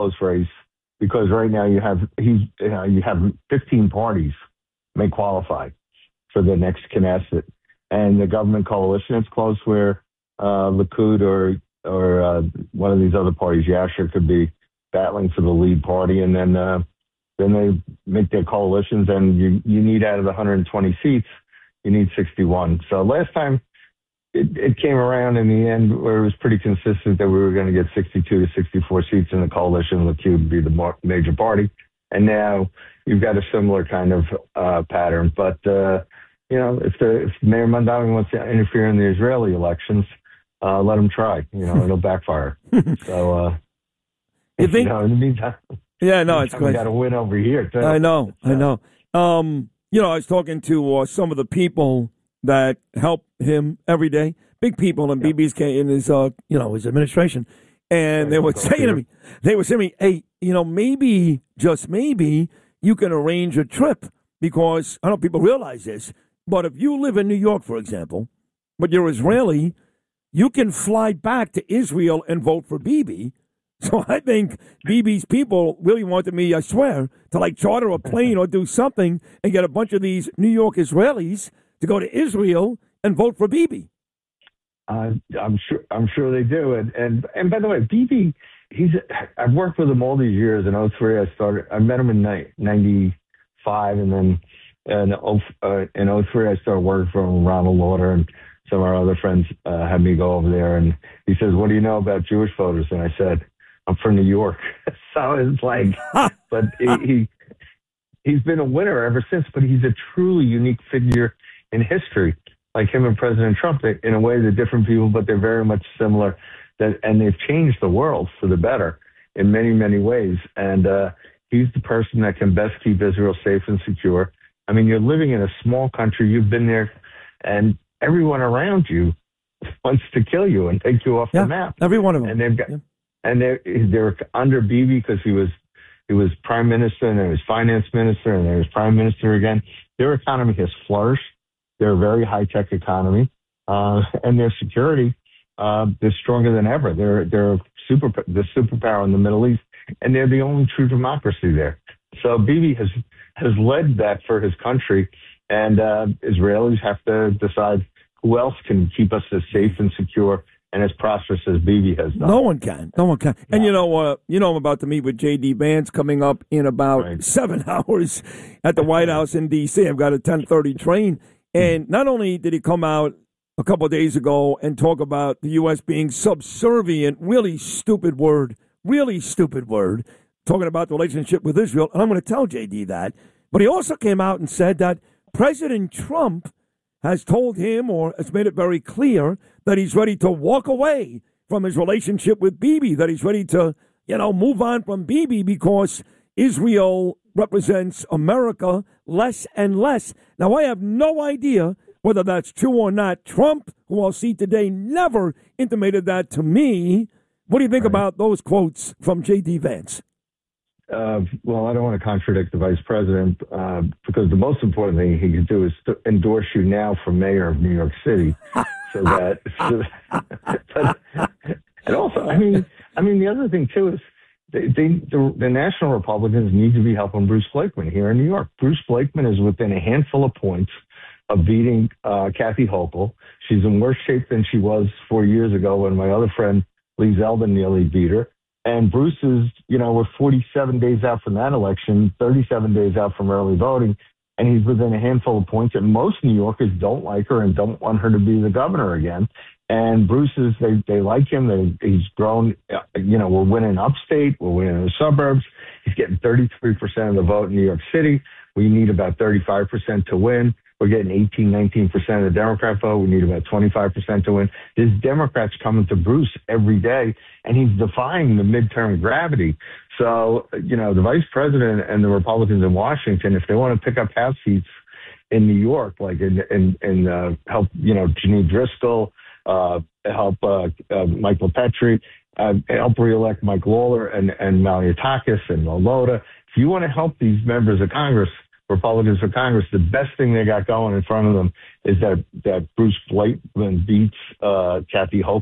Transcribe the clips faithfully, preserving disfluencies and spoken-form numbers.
close race because right now you have he's you know you have fifteen parties may qualify for the next Knesset, and the government coalition it's close where uh, Likud or or uh, one of these other parties, Yasher, could be battling for the lead party, and then uh, then they make their coalitions, and you you need out of the one hundred twenty seats, you need sixty-one. So last time. It, it came around in the end where it was pretty consistent that we were going to get sixty-two to sixty-four seats in the coalition. The Likud would be the more major party. And now you've got a similar kind of uh, pattern. But, uh, you know, if, the, if Mayor Mondavi wants to interfere in the Israeli elections, uh, let him try. You know, it'll backfire. So, uh, you think? You know, in the meantime, yeah, no, it's great. We got to win over here, too. I know, I know. Um, you know, I was talking to uh, some of the people that help him every day, big people in yeah. B B's in his, uh, you know, his administration, and right, they were saying to me, they were saying to me, hey, you know, maybe, just maybe, you can arrange a trip because I don't know if people realize this, but if you live in New York, for example, but you're Israeli, you can fly back to Israel and vote for Bibi. So I think Bibi's people really wanted me, I swear, to like charter a plane or do something and get a bunch of these New York Israelis to go to Israel and vote for Bibi. Uh, I'm sure. I'm sure they do. And and and by the way, Bibi, he's. I've worked with him all these years. In oh three, I started. I met him in ninety-five, and then in oh, uh, in oh three, I started working for him, Ronald Lauder, and some of our other friends uh, had me go over there. And he says, "What do you know about Jewish voters?" And I said, "I'm from New York." So it's like, but he, he he's been a winner ever since. But he's a truly unique figure in history, like him and President Trump. They, in a way, they're different people, but they're very much similar. That, and they've changed the world for the better in many, many ways. And uh, he's the person that can best keep Israel safe and secure. I mean, you're living in a small country. You've been there, and everyone around you wants to kill you and take you off yeah, the map. Every one of them. And they've got, yeah. and they're they're under Bibi because he was he was prime minister and then he was finance minister and then he was prime minister again. Their economy has flourished. They're a very high-tech economy, uh, and their security uh, is stronger than ever. They're they're super the superpower in the Middle East, and they're the only true democracy there. So Bibi has has led that for his country, and uh, Israelis have to decide who else can keep us as safe and secure and as prosperous as Bibi has done. No one can. No one can. No. And you know, uh, you know, I'm about to meet with J D. Vance coming up in about right. seven hours at the White House in D C. I've got a ten thirty train. And not only did he come out a couple of days ago and talk about the U S being subservient, really stupid word, really stupid word, talking about the relationship with Israel, and I'm going to tell J D that, but he also came out and said that President Trump has told him or has made it very clear that he's ready to walk away from his relationship with Bibi, that he's ready to, you know, move on from Bibi because Israel represents America less and less. Now, I have no idea whether that's true or not. Trump, who I'll see today, never intimated that to me. What do you think right. about those quotes from J D. Vance? Uh, well, I don't want to contradict the vice president uh, because the most important thing he can do is to endorse you now for mayor of New York City. so that, so that but, and also, I mean, I mean, the other thing too is they, they, the, the national Republicans need to be helping Bruce Blakeman here in New York. Bruce Blakeman is within a handful of points of beating uh, Kathy Hochul. She's in worse shape than she was four years ago when my other friend Lee Zeldin nearly beat her. And Bruce is, you know, we're forty-seven days out from that election, thirty-seven days out from early voting, and he's within a handful of points. And most New Yorkers don't like her and don't want her to be the governor again. And Bruce is, they, they like him. They, he's grown, you know, we're winning upstate. We're winning in the suburbs. He's getting thirty-three percent of the vote in New York City. We need about thirty-five percent to win. We're getting eighteen, nineteen percent of the Democrat vote. We need about twenty-five percent to win. There's Democrats coming to Bruce every day, and he's defying the midterm gravity. So, you know, the vice president and the Republicans in Washington, if they want to pick up House seats in New York, like in, in, in uh, help, you know, Janine Driscoll, uh, help uh, uh, Michael Petrie, uh, help reelect Mike Lawler and, and Maliotakis and Lolota. If you want to help these members of Congress, Republicans for Congress, the best thing they got going in front of them is that, that Bruce Blakeman beats uh, Kathy Hochul.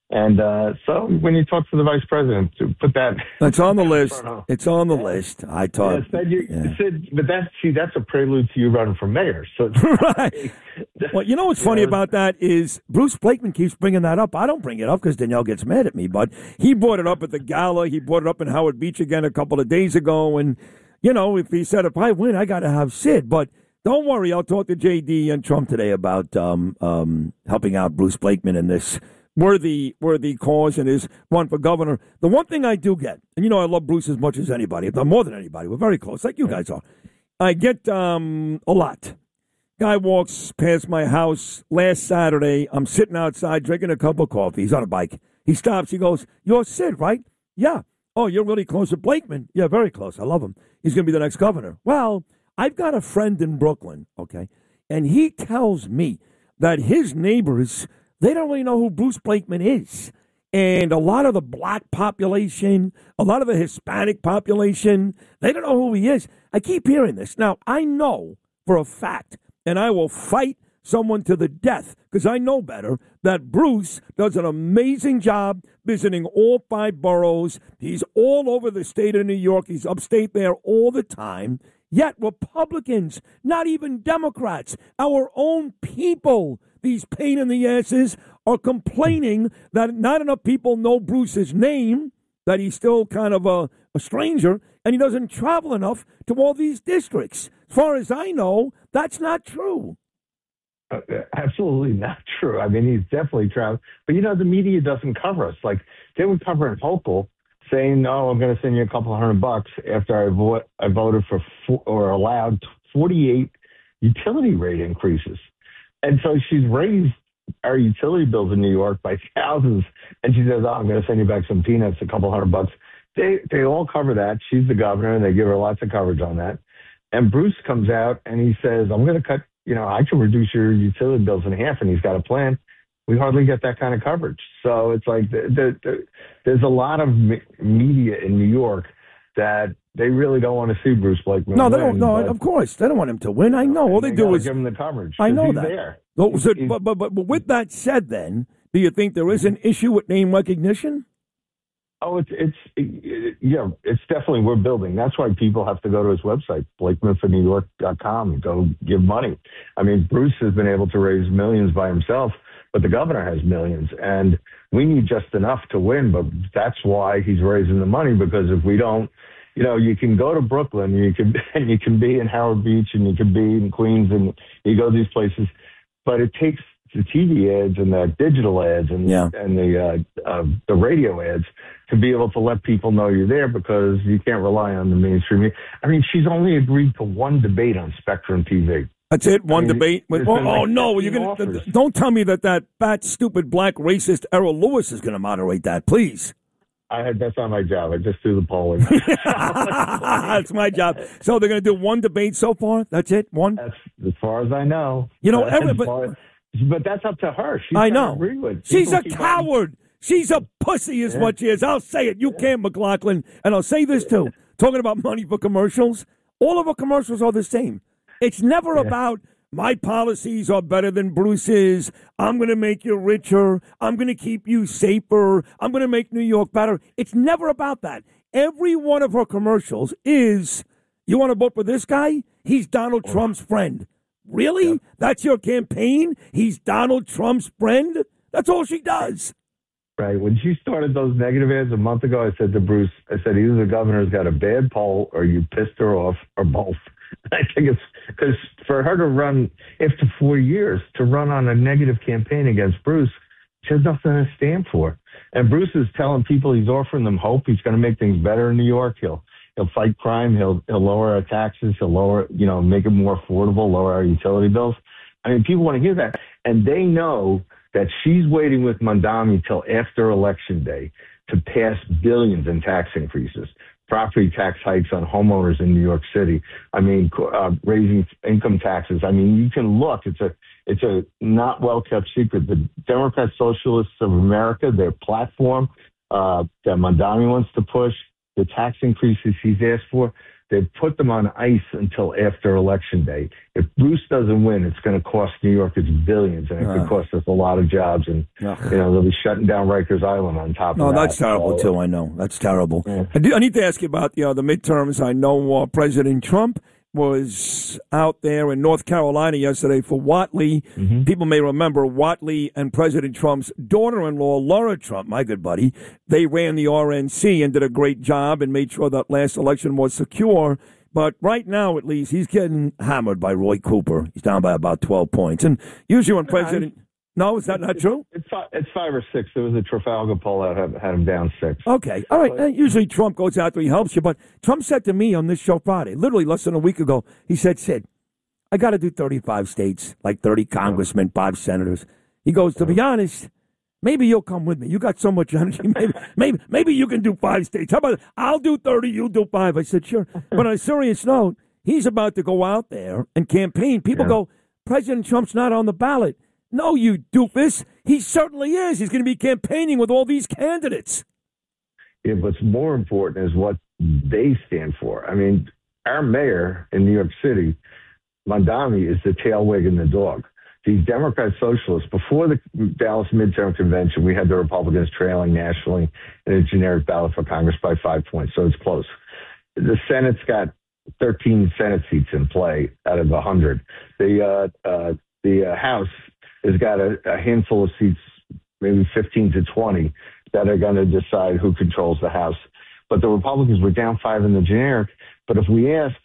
And uh, so when you talk to the vice president, to put that. It's on the list. It's on the list. I talk. Yes, that you, yeah. said, but that's, see, that's a prelude to you running for mayor. So right. Well, you know what's funny you know, about that is Bruce Blakeman keeps bringing that up. I don't bring it up because Danielle gets mad at me, but he brought it up at the gala. He brought it up in Howard Beach again a couple of days ago. And, you know, if he said, if I win, I got to have Sid. But don't worry. I'll talk to J D and Trump today about um, um, helping out Bruce Blakeman in this worthy worthy cause and his run for governor. The one thing I do get, and you know I love Bruce as much as anybody, if not more than anybody, we're very close, like you guys are. I get um, a lot. Guy walks past my house last Saturday. I'm sitting outside drinking a cup of coffee. He's on a bike. He stops. He goes, "You're Sid, right?" "Yeah." "Oh, you're really close to Blakeman?" "Yeah, very close. I love him. He's going to be the next governor." Well, I've got a friend in Brooklyn, okay, and he tells me that his neighbors, they don't really know who Bruce Blakeman is. And a lot of the black population, a lot of the Hispanic population, they don't know who he is. I keep hearing this. Now, I know for a fact, and I will fight someone to the death because I know better, that Bruce does an amazing job visiting all five boroughs. He's all over the state of New York. He's upstate there all the time. Yet Republicans, not even Democrats, our own people, these pain in the asses, are complaining that not enough people know Bruce's name, that he's still kind of a, a stranger, and he doesn't travel enough to all these districts. As far as I know, that's not true. Uh, absolutely not true. I mean, he's definitely traveled. But, you know, the media doesn't cover us. Like, they were covering Hochul, saying, "Oh, I'm going to send you a couple hundred bucks," after I, vo- I voted for four, or allowed forty-eight utility rate increases. And so she's raised our utility bills in New York by thousands. And she says, "Oh, I'm going to send you back some peanuts, a couple hundred bucks." They they all cover that. She's the governor, and they give her lots of coverage on that. And Bruce comes out and he says, "I'm going to cut, you know, I can reduce your utility bills in half." And he's got a plan. We hardly get that kind of coverage. So it's like the, the, the, there's a lot of me- media in New York that they really don't want to see Bruce Blakeman. No, they win, don't. No, of course they don't want him to win. I know. All they, they do is give him the coverage. I know he's that. There. So, so, but, but but but with that said, then do you think there is an issue with name recognition? Oh, it's it's it, yeah, it's definitely, we're building. That's why people have to go to his website, blakeman for new york dot com, and go give money. I mean, Bruce has been able to raise millions by himself, but the governor has millions, and we need just enough to win. But that's why he's raising the money, because if we don't, you know, you can go to Brooklyn, you can and you can be in Howard Beach, and you can be in Queens, and you go to these places, but it takes the T V ads and the digital ads and yeah. and the uh, uh, the radio ads to be able to let people know you're there, because you can't rely on the mainstream. I mean, she's only agreed to one debate on Spectrum T V. That's it, one I mean, debate. With, oh, like oh no, you're gonna don't tell me that that fat, stupid, black, racist Errol Lewis is going to moderate that, please. I had, that's not my job. I just do the polling. That's my job. So they're going to do one debate so far. That's it, one. That's as far as I know. You know, uh, every, but, far, but that's up to her. She's I know. Agree with. She's a coward. On. She's a pussy, is yeah. what she is. I'll say it. You yeah. can't, McLaughlin. And I'll say this too. Talking about money for commercials, all of our commercials are the same. It's never yeah. about my policies are better than Bruce's. I'm going to make you richer. I'm going to keep you safer. I'm going to make New York better. It's never about that. Every one of her commercials is, you want to vote for this guy? He's Donald Trump's friend. Really? Yep. That's your campaign? He's Donald Trump's friend? That's all she does. Right. When she started those negative ads a month ago, I said to Bruce, I said, either the governor's got a bad poll or you pissed her off, or both. I think it's because for her to run, after four years, to run on a negative campaign against Bruce, she has nothing to stand for. And Bruce is telling people he's offering them hope. He's going to make things better in New York. He'll he'll fight crime. He'll he'll lower our taxes. He'll lower, you know, make it more affordable, lower our utility bills. I mean, people want to hear that. And they know that she's waiting with Mondami till after Election Day to pass billions in tax increases. Property tax hikes on homeowners in New York City. I mean, uh, raising income taxes. I mean, you can look. It's a it's a not well kept secret. The Democrat Socialists of America, their platform uh, that Mondami wants to push, the tax increases he's asked for, they've put them on ice until after Election Day. If Bruce doesn't win, it's going to cost New York its billions, and it uh, could cost us a lot of jobs. And, uh, you know, they'll be shutting down Rikers Island on top no, of that. No, that's terrible, so, too, I know. That's terrible. Yeah. I, do, I need to ask you about you know, the midterms. I know uh, President Trump was out there in North Carolina yesterday for Whatley. Mm-hmm. People may remember Whatley and President Trump's daughter-in-law, Laura Trump, my good buddy. They ran the R N C and did a great job and made sure that last election was secure. But right now, at least, he's getting hammered by Roy Cooper. He's down by about twelve points. And usually when President... No, is that not true? It's five, it's five or six. There was a Trafalgar poll that had, had him down six. Okay. All right. But, usually Trump goes out there, he helps you. But Trump said to me on this show Friday, literally less than a week ago, he said, Sid, I got to do thirty-five states, like thirty congressmen, five senators. He goes, to be honest, maybe you'll come with me. You got so much energy. Maybe maybe, maybe you can do five states. How about I'll do thirty, you do five. I said, sure. But on a serious note, he's about to go out there and campaign. People yeah. go, President Trump's not on the ballot. No, you doofus. He certainly is. He's going to be campaigning with all these candidates. Yeah, what's more important is what they stand for. I mean, our mayor in New York City, Mondami, is the tail wagging the dog. These Democrat socialists, before the Dallas midterm convention, we had the Republicans trailing nationally in a generic ballot for Congress by five points, so it's close. The Senate's got thirteen Senate seats in play out of one hundred. The, uh, uh, the uh, House has got a, a handful of seats, maybe fifteen to twenty, that are going to decide who controls the House. But the Republicans were down five in the generic. But if we ask,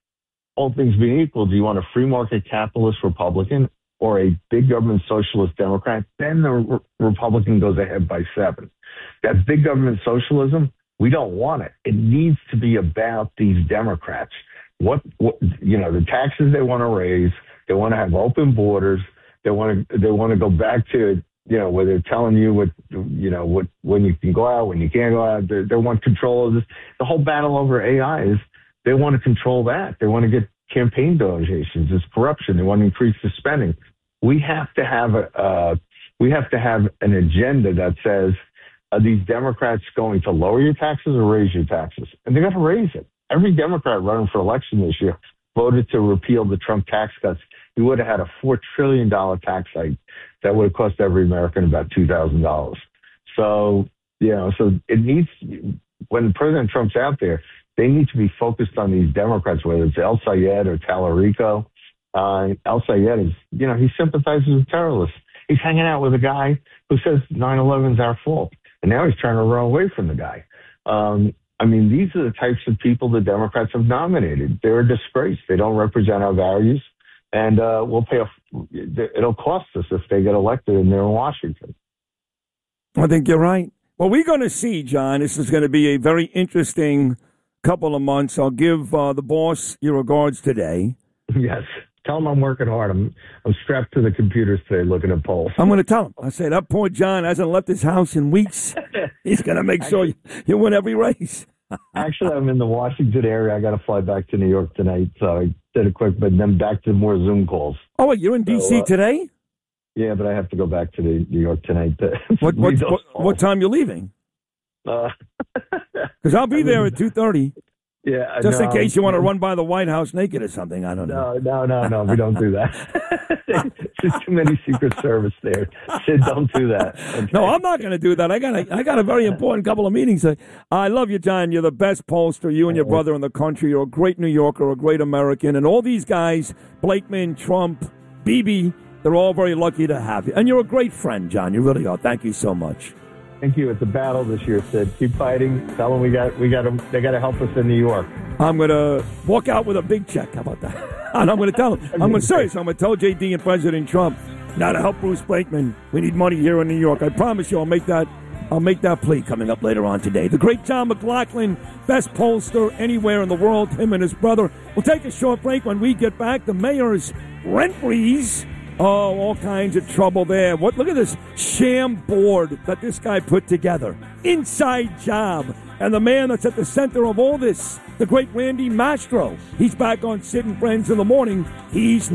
all things being equal, do you want a free market capitalist Republican or a big government socialist Democrat? Then the re- Republican goes ahead by seven. That big government socialism, we don't want it. It needs to be about these Democrats. What, what you know, the taxes they want to raise, they want to have open borders. They want to they want to go back to, you know, where they're telling you what, you know, what when you can go out, when you can't go out. They, they want control of this. The whole battle over A I is they want to control that. They want to get campaign donations. It's corruption. They want to increase the spending. We have to have a uh, we have to have an agenda that says, are these Democrats going to lower your taxes or raise your taxes? And they're going to raise it. Every Democrat running for election this year voted to repeal the Trump tax cuts. We would have had a four trillion dollars tax hike that would have cost every American about two thousand dollars. So, you know, so it needs, when President Trump's out there, they need to be focused on these Democrats, whether it's El Sayed or Tallarico. Uh, El Sayed is, you know, he sympathizes with terrorists. He's hanging out with a guy who says nine eleven is our fault. And now he's trying to run away from the guy. Um, I mean, these are the types of people the Democrats have nominated. They're a disgrace. They don't represent our values. And uh, we'll pay. A, it'll cost us if they get elected and they're in Washington. I think you're right. Well, we're going to see, John. This is going to be a very interesting couple of months. I'll give uh, the boss your regards today. Yes. Tell him I'm working hard. I'm I'm strapped to the computers today looking at polls. I'm going to tell him. I say, that poor John hasn't left his house in weeks. He's going to make sure you, you win every race. Actually, I'm in the Washington area. I got to fly back to New York tonight, so I did a quick, but then back to more Zoom calls. Oh, wait, you're in D C so, uh, today? Yeah, but I have to go back to the New York tonight. To what, what, what, what time are you leaving? Because uh, I'll be I there mean, at two thirty. Yeah, just no, in case you want to run by the White House naked or something. I don't know. No, no, no, no. We don't do that. There's too many Secret Service there. Sid, don't do that. Okay. No, I'm not going to do that. I got a, I got a very important couple of meetings. I love you, John. You're the best pollster. You and your brother in the country. You're a great New Yorker, a great American, and all these guys, Blakeman, Trump, Bibi, they're all very lucky to have you. And you're a great friend, John. You really are. Thank you so much. Thank you. It's a battle this year, Sid. Keep fighting. Tell them we got, we got them. They got to help us in New York. I'm going to walk out with a big check. How about that? And I'm going to tell them. I'm going to say, so I'm going to tell J D and President Trump, now to help Bruce Blakeman, we need money here in New York. I promise you I'll make that I'll make that plea coming up later on today. The great John McLaughlin, best pollster anywhere in the world, him and his brother. We'll take a short break. When we get back, the mayor's rent freeze. Oh, all kinds of trouble there. What? Look at this sham board that this guy put together. Inside job. And the man that's at the center of all this, the great Randy Mastro. He's back on Sid and Friends in the morning. He's